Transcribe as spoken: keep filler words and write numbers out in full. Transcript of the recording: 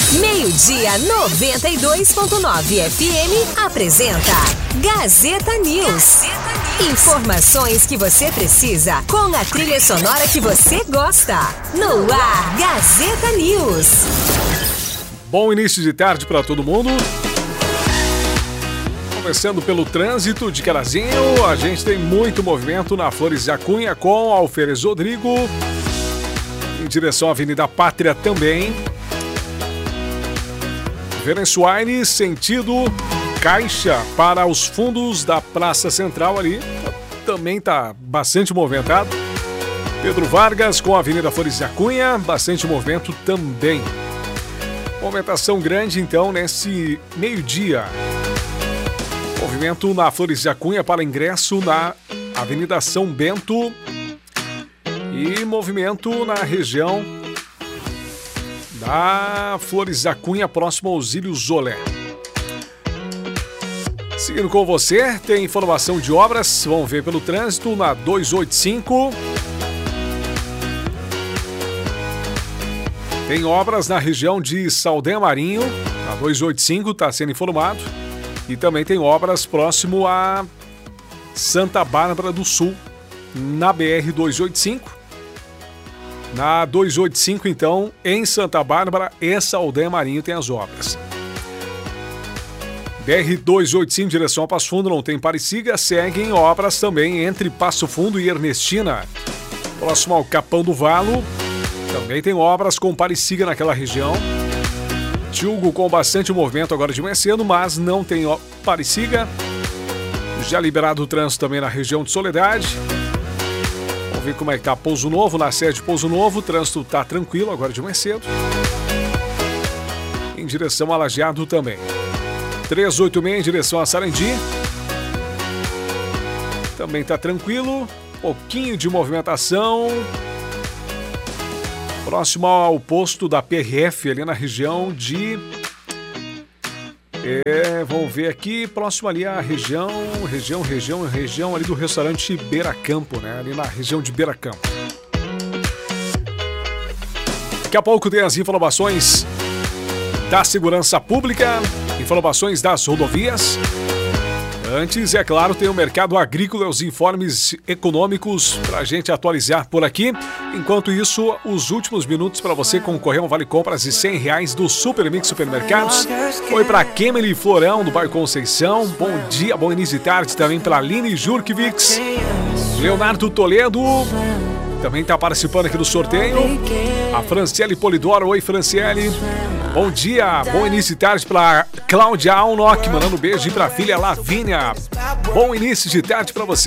Meio-dia, noventa e dois ponto nove F M apresenta Gazeta News. Gazeta News. Informações que você precisa com a trilha sonora que você gosta. No ar, Gazeta News. Bom início de tarde para todo mundo. Começando pelo trânsito de Carazinho, a gente tem muito movimento na Flores da Cunha com Alferes Rodrigo, em direção à Avenida Pátria também. Verençoaine, sentido Caixa para os fundos da Praça Central ali, também está bastante movimentado. Pedro Vargas com a Avenida Flores da Cunha, bastante movimento também. Movimentação grande então nesse meio-dia. Movimento na Flores da Cunha para ingresso na Avenida São Bento e movimento na região da Flores da Cunha, próximo ao Zílio Zolé. Seguindo com você, tem informação de obras, vamos ver pelo trânsito na duzentos e oitenta e cinco. Tem obras na região de Saldanha Marinho, a duzentos e oitenta e cinco está sendo informado. E também tem obras próximo a Santa Bárbara do Sul, na B R duzentos e oitenta e cinco. Na duzentos e oitenta e cinco, então, em Santa Bárbara e Saldanha Marinho tem as obras. B R duzentos e oitenta e cinco, direção a Passo Fundo, não tem Pareciga, seguem obras também entre Passo Fundo e Ernestina. Próximo ao Capão do Valo, também tem obras com Pareciga naquela região. Tilgo com bastante movimento agora de manhã cedo, mas não tem Pareciga. Já liberado o trânsito também na região de Soledade. Vamos ver como é que tá Pouso Novo, na sede de Pouso Novo. O trânsito tá tranquilo agora de manhã cedo. Em direção a Lajeado também. trezentos e oitenta e seis em direção a Sarandi. Também tá tranquilo. Pouquinho de movimentação próximo ao posto da P R F, ali na região de... É, vamos ver aqui, próximo ali a região, região, região, região ali do restaurante Beira Campo, né? Ali na região de Beira Campo. Daqui a pouco tem as informações da segurança pública, informações das rodovias. Antes, é claro, tem o mercado agrícola, os informes econômicos para a gente atualizar por aqui. Enquanto isso, os últimos minutos para você concorrer a um Vale Compras de cem reais do Super Mix Supermercados. Foi para Kemely Florão, do bairro Conceição. Bom dia, bom início de tarde também para Aline Jurkiewicz. Leonardo Toledo também está participando aqui do sorteio. A Franciele Polidoro. Oi, Franciele. Bom dia, bom início de tarde para Cláudia Alnock, mandando um beijo para a filha Lavínia. Bom início de tarde para você.